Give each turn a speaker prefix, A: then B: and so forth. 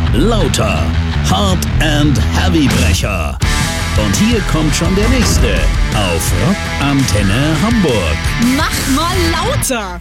A: Lauter. Hard and Heavy Brecher. Und hier kommt schon der nächste auf Rock Antenne Hamburg.
B: Mach mal lauter!